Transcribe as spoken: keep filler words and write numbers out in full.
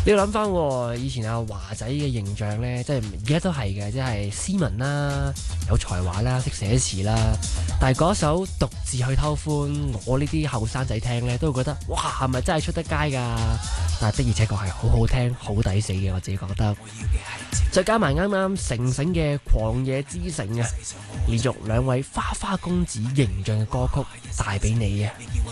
你要諗翻以前阿華仔嘅形象咧，即係而家都係嘅，即係斯文啦，有才華啦，識寫詞啦。但係嗰首獨自去偷歡，我呢啲後生仔聽咧，都會覺得哇，係咪真係出得街㗎？但係的而且確係好好聽，好抵死嘅，我自己覺得。再加埋啱啱成醒嘅狂野之城啊，連續兩位花花公子形象嘅歌曲帶俾你啊！